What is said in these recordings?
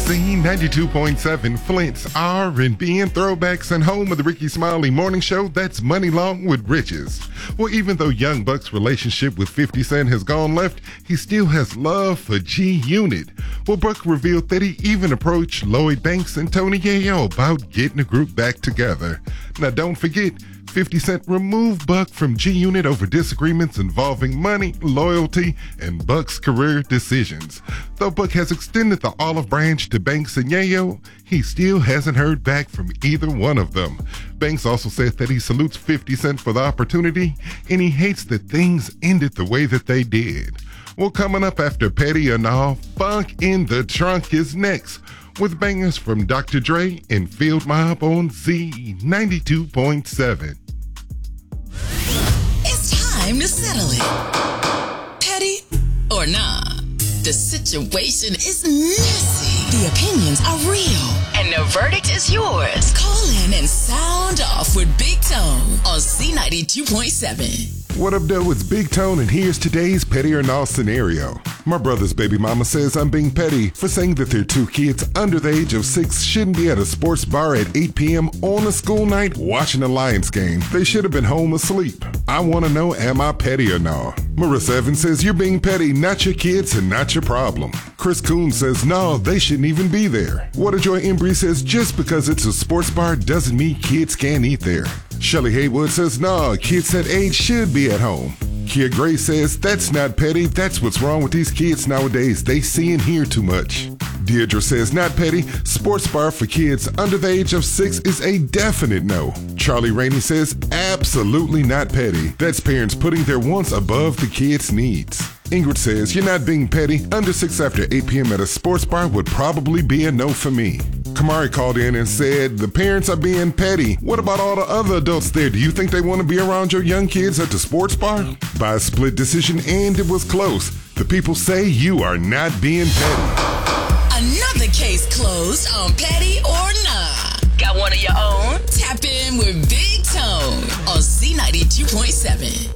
Z92.7, Flint's R&B and throwbacks, and home of the Ricky Smiley Morning Show. That's Money Long with Riches. Well, even though Young Buck's relationship with 50 Cent has gone left, he still has love for G-Unit. Well, Buck revealed that he even approached Lloyd Banks and Tony Yayo about getting the group back together. Now, don't forget, 50 Cent removed Buck from G-Unit over disagreements involving money, loyalty, and Buck's career decisions. Though Buck has extended the olive branch to Banks and Yayo, he still hasn't heard back from either one of them. Banks also said that he salutes 50 Cent for the opportunity, and he hates that things ended the way that they did. Well, coming up after Petty and All, Funk in the Trunk is next, with bangers from Dr. Dre and Field Mob on Z92.7. It's time to settle it. Petty or nah, the situation is messy. The opinions are real. And the verdict is yours. Call in and sound off with Big Tone on Z92.7. What up, though? It's Big Tone, and here's today's Petty or Nah scenario. My brother's baby mama says I'm being petty for saying that their two kids under the age of 6 shouldn't be at a sports bar at 8 p.m. on a school night watching a Lions game. They should have been home asleep. I want to know, am I petty or nah? Marissa Evans says you're being petty, not your kids and not your problem. Chris Coon says no, they shouldn't even be there. Waterjoy Embry says just because it's a sports bar doesn't mean kids can't eat there. Shelly Haywood says no, kids that age should be at home. Kia Gray says that's not petty, that's what's wrong with these kids nowadays, they see and hear too much. Deirdre says not petty, sports bar for kids under the age of 6 is a definite no. Charlie Rainey says absolutely not petty, that's parents putting their wants above the kids' needs. Ingrid says you're not being petty, under 6 after 8 p.m. at a sports bar would probably be a no for me. Kamari called in and said the parents are being petty. What about all the other adults there? Do you think they want to be around your young kids at the sports bar? By a split decision, and it was close, the people say you are not being petty. Another case closed on Petty or Nah. Got one of your own? Tap in with Big Tone on Z92.7.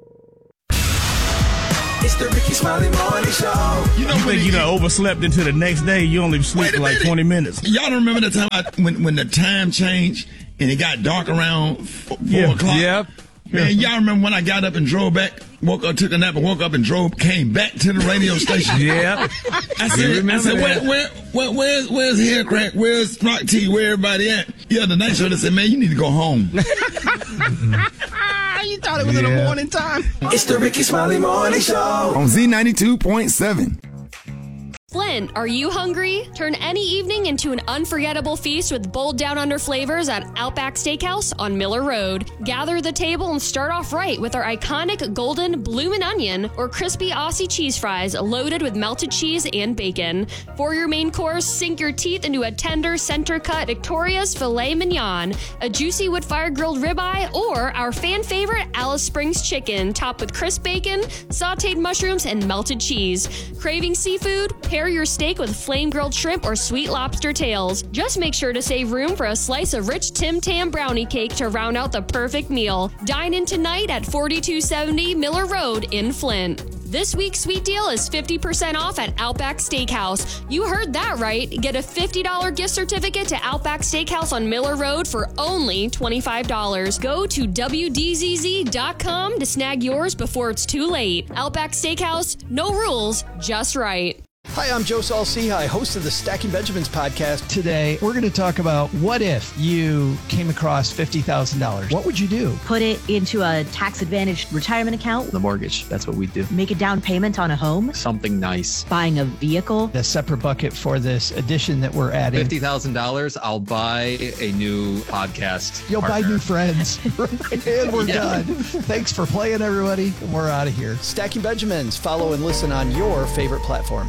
It's the Ricky Smiley Morning Show. You think you done overslept into the next day? You only sleep for like 20 minutes. Y'all don't remember the time when the time changed and it got dark around 4 o'clock? Yep. Man, y'all remember when I got up and drove back, woke up, took a nap and woke up and came back to the radio station? Yeah. I said, where's Hair Crack? Where's Rock T? Where everybody at? Yeah, the night show, they said, man, you need to go home. You thought it was in the morning time. It's the Ricky Smiley Morning Show on Z92.7. Flint, are you hungry? Turn any evening into an unforgettable feast with bold Down Under flavors at Outback Steakhouse on Miller Road. Gather the table and start off right with our iconic golden bloomin' onion or crispy Aussie cheese fries loaded with melted cheese and bacon. For your main course, sink your teeth into a tender center-cut Victoria's filet mignon, a juicy wood-fire grilled ribeye, or our fan favorite Alice Springs chicken topped with crisp bacon, sautéed mushrooms, and melted cheese. Craving seafood? Pair your steak with flame-grilled shrimp or sweet lobster tails. Just make sure to save room for a slice of rich Tim Tam brownie cake to round out the perfect meal. Dine in tonight at 4270 Miller Road in Flint. This week's sweet deal is 50% off at Outback Steakhouse. You heard that right. Get a $50 gift certificate to Outback Steakhouse on Miller Road for only $25. Go to WDZZ.com to snag yours before it's too late. Outback Steakhouse, no rules, just right. Hi, I'm Joe Saul-Sehy, host of the Stacking Benjamins podcast. Today, we're going to talk about what if you came across $50,000. What would you do? Put it into a tax-advantaged retirement account. The mortgage, that's what we do. Make a down payment on a home. Something nice. Buying a vehicle. A separate bucket for this addition that we're adding. $50,000, I'll buy a new podcast You'll partner. buy new friends. And we're done. Thanks for playing, everybody. We're out of here. Stacking Benjamins. Follow and listen on your favorite platform.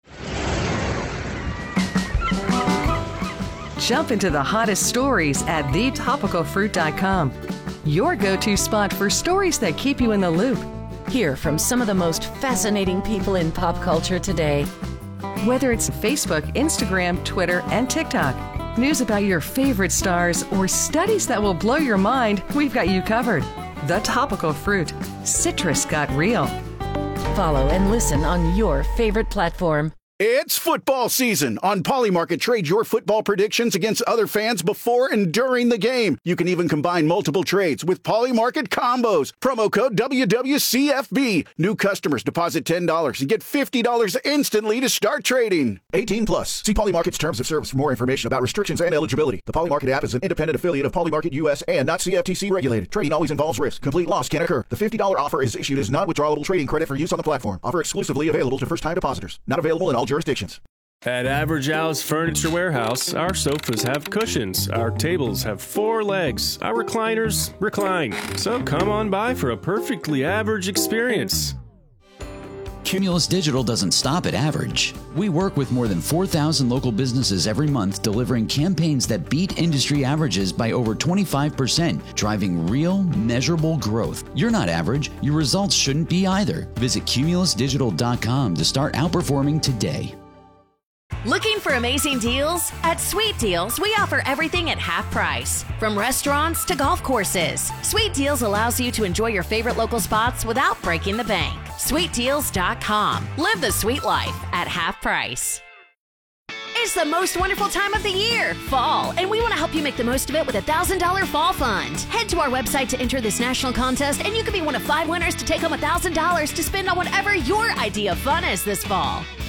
Jump into the hottest stories at thetopicalfruit.com. Your go-to spot for stories that keep you in the loop. Hear from some of the most fascinating people in pop culture today. Whether it's Facebook, Instagram, Twitter, and TikTok, news about your favorite stars, or studies that will blow your mind, we've got you covered. The Topical Fruit. Citrus got real. Follow and listen on your favorite platform. It's football season. On Polymarket, trade your football predictions against other fans before and during the game. You can even combine multiple trades with Polymarket combos. Promo code WWCFB. New customers deposit $10 and get $50 instantly to start trading. 18 plus. See Polymarket's terms of service for more information about restrictions and eligibility. The Polymarket app is an independent affiliate of Polymarket US and not CFTC regulated. Trading always involves risk. Complete loss can occur. The $50 offer is issued as non-withdrawable trading credit for use on the platform. Offer exclusively available to first-time depositors. Not available in all jurisdictions. At Average Al's Furniture Warehouse, our sofas have cushions, our tables have 4 legs, our recliners recline. So come on by for a perfectly average experience. Cumulus Digital doesn't stop at average. We work with more than 4,000 local businesses every month, delivering campaigns that beat industry averages by over 25%, driving real, measurable growth. You're not average. Your results shouldn't be either. Visit cumulusdigital.com to start outperforming today. Looking for amazing deals? At Sweet Deals, we offer everything at half price. From restaurants to golf courses, Sweet Deals allows you to enjoy your favorite local spots without breaking the bank. SweetDeals.com. Live the sweet life at half price. It's the most wonderful time of the year, fall, and we want to help you make the most of it with a $1,000 fall fund. Head to our website to enter this national contest, and you could be one of 5 winners to take home $1,000 to spend on whatever your idea of fun is this fall.